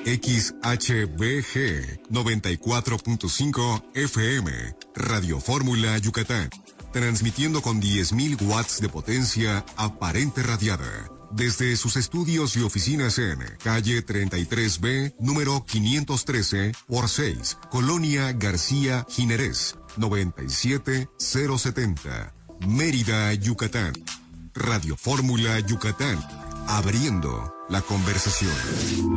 XHBG 94.5 FM, Radio Fórmula Yucatán, transmitiendo con 10.000 watts de potencia aparente radiada, desde sus estudios y oficinas en calle 33B, número 513 por 6, Colonia García Jiménez, 97070, Mérida, Yucatán. Radio Fórmula Yucatán, abriendo la conversación.